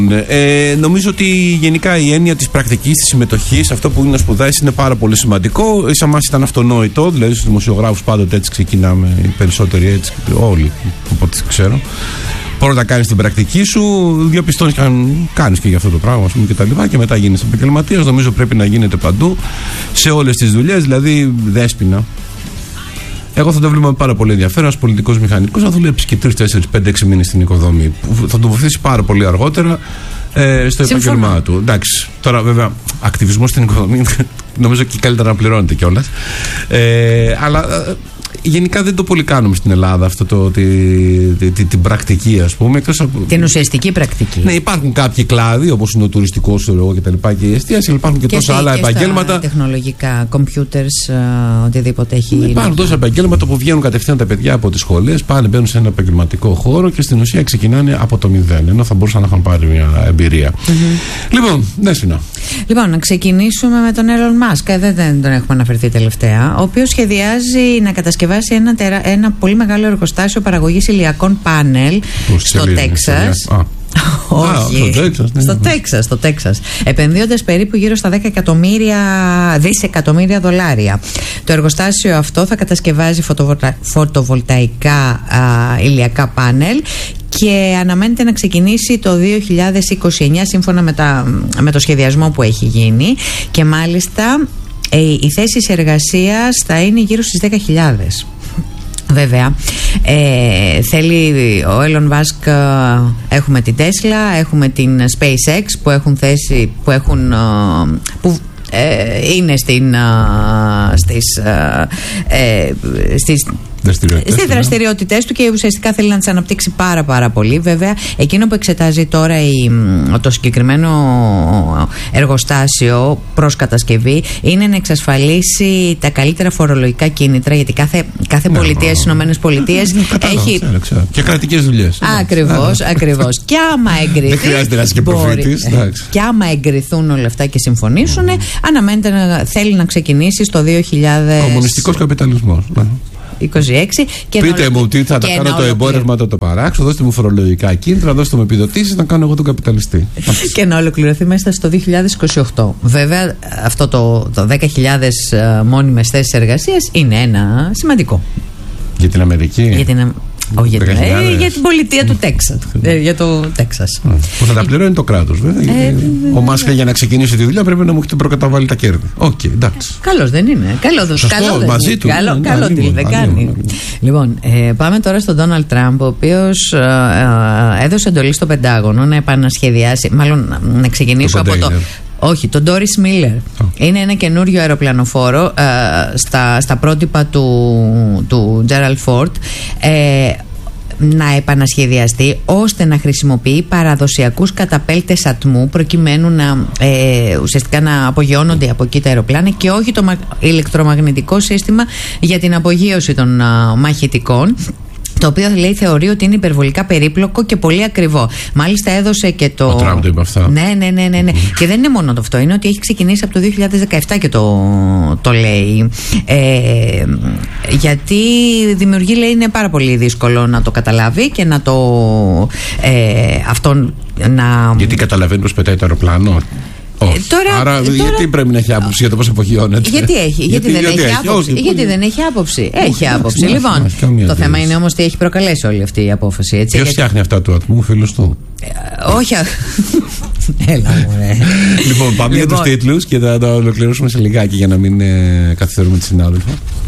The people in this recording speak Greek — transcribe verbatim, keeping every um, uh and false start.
Ε, νομίζω ότι γενικά η έννοια της πρακτικής, της συμμετοχής, αυτό που είναι να σπουδάσεις είναι πάρα πολύ σημαντικό. Σαν μας ήταν αυτονόητο, δηλαδή στους δημοσιογράφους πάντοτε έτσι ξεκινάμε, οι περισσότεροι έτσι, όλοι από ό,τι ξέρω. Πρώτα κάνεις την πρακτική σου, διαπιστώνεις και αν κάνεις και για αυτό το πράγμα, ας πούμε, και τα λοιπά, και μετά γίνεις επαγγελματίας. Νομίζω πρέπει να γίνεται παντού, σε όλες τις δουλειές, δηλαδή δέσποινα. Εγώ θα το βλέπω με πάρα πολύ ενδιαφέρον ένας πολιτικός μηχανικός να δουλέψει και τρεις, τέσσερις, πέντε, έξι μήνες στην οικοδομή. Θα το βοηθήσει πάρα πολύ αργότερα ε, στο επάγγελμά του. Εντάξει, τώρα βέβαια, ακτιβισμός στην οικοδομή νομίζω και καλύτερα να πληρώνεται κιόλας. Ε, αλλά. Γενικά δεν το πολύ κάνουμε στην Ελλάδα αυτό το, τη, τη, τη, την πρακτική, ας πούμε. Εκτός από, την ουσιαστική πρακτική. Ναι, υπάρχουν κάποιοι κλάδοι όπως είναι ο τουριστικός και τα λοιπά και η εστίαση, αλλά υπάρχουν και, και τόσα άλλα και επαγγέλματα. Τεχνολογικά, computers, uh, οτιδήποτε έχει. Υπάρχουν τόσα επαγγέλματα που βγαίνουν κατευθείαν τα παιδιά από τις σχολές, πάνε, μπαίνουν σε ένα επαγγελματικό χώρο και στην ουσία ξεκινάνε από το μηδέν. Ενώ θα μπορούσαν να είχαν πάρει μια εμπειρία. Mm-hmm. Λοιπόν, Δέσποινα. Λοιπόν, να ξεκινήσουμε με τον Elon Musk. Δεν, δεν τον έχουμε αναφερθεί τελευταία. Ο οποίος σχεδιάζει να κατασκευάσει Ένα, τερα... ένα πολύ μεγάλο εργοστάσιο παραγωγής ηλιακών πάνελ στο Τέξας. Όχι, στο Τέξας, ναι, στο Τέξας, στο Τέξας. Επενδύοντας περίπου γύρω στα δέκα εκατομμύρια, δισεκατομμύρια δολάρια. Το εργοστάσιο αυτό θα κατασκευάζει φωτοβολτα... φωτοβολταϊκά α, ηλιακά πάνελ και αναμένεται να ξεκινήσει το δύο χιλιάδες είκοσι εννιά σύμφωνα με, τα... με το σχεδιασμό που έχει γίνει, και μάλιστα Ε, οι θέσεις εργασίας θα είναι γύρω στις δέκα χιλιάδες. Βέβαια, ε, θέλει ο Elon Musk, ε, έχουμε την Tesla, έχουμε την SpaceX που έχουν θέση, που έχουν, ε, που ε, είναι στην, ε, στις, ε, ε, στις Στις δραστηριότητες του και ουσιαστικά θέλει να τις αναπτύξει πάρα πάρα πολύ. Βέβαια, εκείνο που εξετάζει τώρα η, το συγκεκριμένο εργοστάσιο προς κατασκευή είναι να εξασφαλίσει τα καλύτερα φορολογικά κίνητρα, γιατί κάθε, κάθε ναι, πολιτεία στις Ηνωμένες Πολιτείες έχει. Ξέρω, ξέρω. Και κρατικές δουλειές. Ακριβώς, ακριβώς. Και άμα εγκριθεί. Δεν χρειάζεται να είσαι και προφήτης. Και άμα εγκριθούν όλα αυτά και συμφωνήσουν, mm. αναμένεται να θέλει να ξεκινήσει στο δύο χιλιάδες. Κομμουνιστικός καπιταλισμός. είκοσι έξι. Και πείτε μου τι θα τα κάνω το εμπόρευμα, θα το παράξω, δώστε μου φορολογικά κίνητρα, δώστε μου επιδοτήσεις, να κάνω εγώ τον καπιταλιστή. Και να ολοκληρωθεί μέσα στο δύο χιλιάδες είκοσι οκτώ. Βέβαια, αυτό το, το δέκα χιλιάδες μόνιμες θέσεις εργασίας είναι ένα σημαντικό. Για την Αμερική. Για την, όχι, για, την, ε, για την πολιτεία του Τέξας. ε, για το Τέξας. Που θα τα πληρώνει το κράτος, βέβαια. Ε, ο Μάσκ για να ξεκινήσει τη δουλειά πρέπει να μου έχετε προκαταβάλει τα κέρδη. Οκ, okay, εντάξει. Καλώς δεν είναι. Καλό, Σωστό, καλό μαζί του. Καλό, ναι, καλό τι δεν κάνει. Λοιπόν, ε, πάμε τώρα στον Ντόναλντ Τραμπ, ο οποίος ε, ε, έδωσε εντολή στο Πεντάγωνο να επανασχεδιάσει, μάλλον να ξεκινήσω από το. Όχι, το Doris Miller. Oh. Είναι ένα καινούριο αεροπλανοφόρο ε, στα, στα πρότυπα του, του Gerald Ford, ε, να επανασχεδιαστεί ώστε να χρησιμοποιεί παραδοσιακούς καταπέλτες ατμού προκειμένου να ε, ουσιαστικά να απογειώνονται από εκεί τα αεροπλάνα και όχι το ηλεκτρομαγνητικό σύστημα για την απογείωση των α, μαχητικών, το οποίο λέει θεωρεί ότι είναι υπερβολικά περίπλοκο και πολύ ακριβό. Μάλιστα έδωσε και το. Ο Τραμπ το είπε αυτά. Ναι, ναι, ναι, ναι, ναι. Mm-hmm. Και δεν είναι μόνο το αυτό. Είναι ότι έχει ξεκινήσει από το δύο χιλιάδες δεκαεπτά και το, το λέει. Ε, γιατί δημιουργεί, λέει, είναι πάρα πολύ δύσκολο να το καταλάβει και να το. Ε, αυτόν να. Γιατί καταλαβαίνει πως πετάει το αεροπλάνο. Ε, τώρα, Άρα τώρα... γιατί πρέπει να έχει άποψη για το πώς απογειώνεται. Γιατί έχει, γιατί, γιατί δεν γιατί έχει άποψη. Όχι, γιατί δεν έχει άποψη. Έχει όχι, άποψη. Όχι, λοιπόν, όχι, όχι, το θέμα είναι όμως τι έχει προκαλέσει όλη αυτή η απόφαση. Ποιος γιατί... φτιάχνει αυτά του ατμού, φίλος του. Ε, όχι. Έλα μου, ρε. Λοιπόν, πάμε λοιπόν... για τους τίτλους και θα τα ολοκληρώσουμε σε λιγάκι για να μην ε, καθυστερούμε τη συνάδελφο.